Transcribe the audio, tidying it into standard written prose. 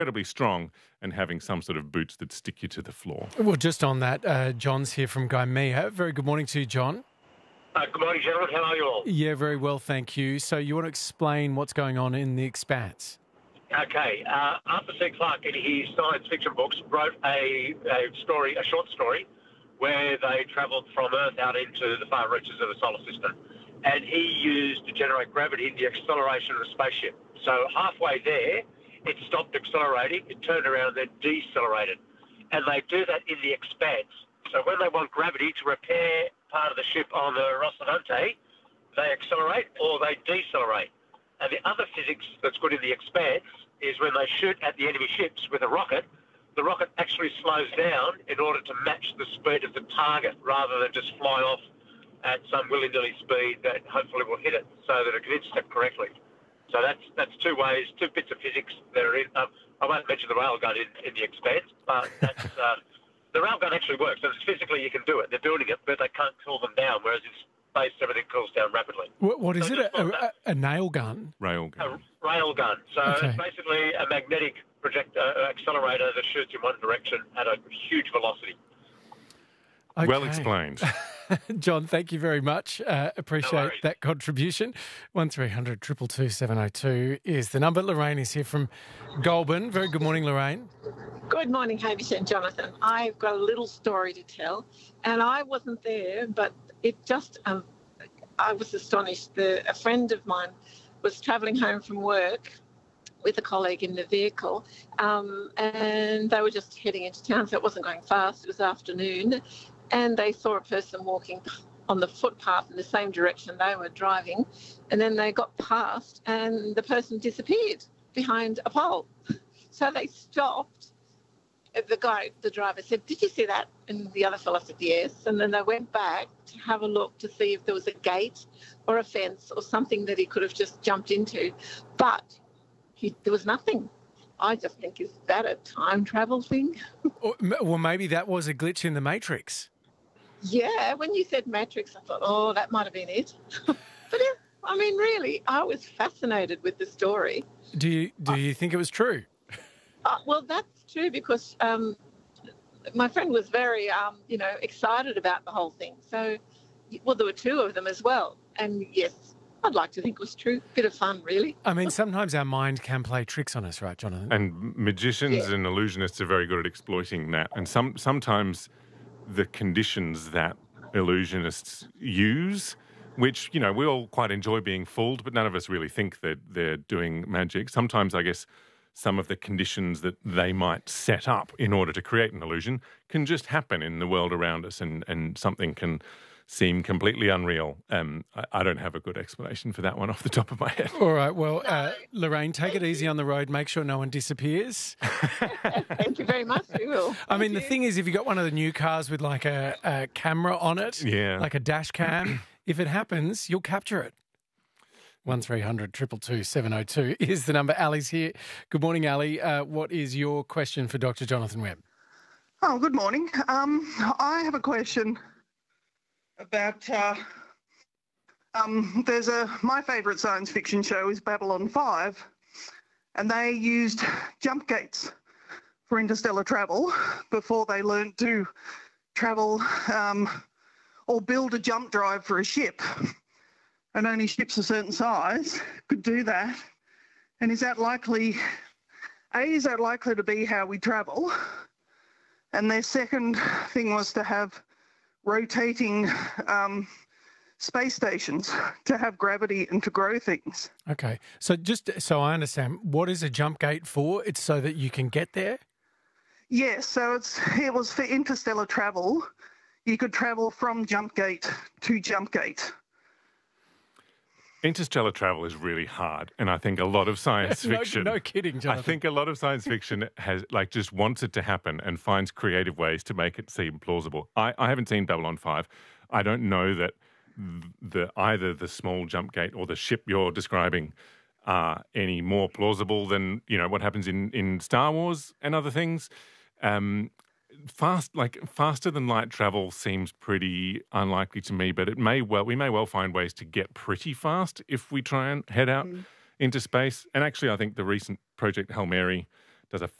incredibly strong and having some sort of boots that stick you to the floor. Well, just on that, John's here from Gymea. Very good morning to you, John. Good morning, gentlemen. How are you all? Yeah, very well, thank you. So you want to explain what's going on in The Expanse? Okay. Arthur C. Clarke, in his science fiction books, wrote a short story, where they travelled from Earth out into the far reaches of the solar system. And he used to generate gravity the acceleration of the spaceship. So halfway there, it stopped accelerating, it turned around and then decelerated. And they do that in The Expanse. So when they want gravity to repair part of the ship on the Rocinante, they accelerate or they decelerate. And the other physics that's good in The Expanse is when they shoot at the enemy ships with a rocket, the rocket actually slows down in order to match the speed of the target rather than just fly off at some willy-nilly speed that hopefully will hit it so that it can intercept correctly. So that's two bits of physics that are in. I won't mention the railgun in The Expanse, but that's, the railgun actually works. And physically you can do it. They're building it, but they can't cool them down, whereas in space everything cools down rapidly. What is it, a nail gun? Railgun. A railgun. So it's basically a magnetic accelerator that shoots in one direction at a huge velocity. Okay. Well explained. John, thank you very much. Appreciate that contribution. 1300 222 702 is the number. Lorraine is here from Goulburn. Very good morning, Lorraine. Good morning, Hamish and Jonathan. I've got a little story to tell, and I wasn't there, but it just, I was astonished. A friend of mine was travelling home from work with a colleague in the vehicle, and they were just heading into town, so it wasn't going fast. It was afternoon, and they saw a person walking on the footpath in the same direction they were driving, and then they got past, and the person disappeared behind a pole. So they stopped. The driver said, "Did you see that?" And the other fellow said, "Yes." And then they went back to have a look to see if there was a gate or a fence or something that he could have just jumped into. But there was nothing. I just think, is that a time travel thing? Well, maybe that was a glitch in the Matrix. Yeah, when you said Matrix, I thought, oh, that might have been it. But yeah, I mean, really, I was fascinated with the story. Do you think it was true? Well, that's true because my friend was very, excited about the whole thing. So, well, there were two of them as well. And yes, I'd like to think it was true. Bit of fun, really. I mean, sometimes our mind can play tricks on us, right, Jonathan? And magicians and illusionists are very good at exploiting that. And sometimes the conditions that illusionists use, which, we all quite enjoy being fooled, but none of us really think that they're doing magic. Sometimes, I guess, some of the conditions that they might set up in order to create an illusion can just happen in the world around us, and something can seem completely unreal. I don't have a good explanation for that one off the top of my head. All right, well, Lorraine, take it easy on the road. Make sure no one disappears. Thank you very much. We will. The thing is, if you got one of the new cars with like a camera on it, like a dash cam, if it happens, you'll capture it. 1300 222 702 is the number. Ali's here. Good morning, Ali. What is your question for Dr. Jonathan Webb? Oh, good morning. I have a question about my favourite science fiction show is Babylon 5, and they used jump gates for interstellar travel before they learnt to travel or build a jump drive for a ship. And only ships a certain size could do that. And is that likely to be how we travel? And their second thing was to have rotating space stations to have gravity and to grow things. Okay. So just so I understand, what is a jump gate for? It's so that you can get there? Yes, so it was for interstellar travel. You could travel from jump gate to jump gate. Interstellar travel is really hard, and I think a lot of science fiction... No kidding, Jonathan. I think a lot of science fiction has just wants it to happen and finds creative ways to make it seem plausible. I haven't seen Babylon 5. I don't know that either the small jump gate or the ship you're describing are any more plausible than what happens in Star Wars and other things. Faster than light travel seems pretty unlikely to me, but we may well find ways to get pretty fast if we try and head out into space. And actually, I think the recent Project Hail Mary does a